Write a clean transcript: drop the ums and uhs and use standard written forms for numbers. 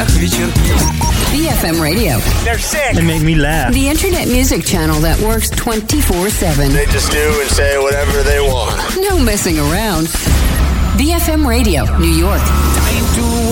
вечерки. BFM Radio. They're sick. They make me laugh. The internet music channel that works 24/7. They just do and say whatever they want. No messing around. BFM Radio, New York. Time to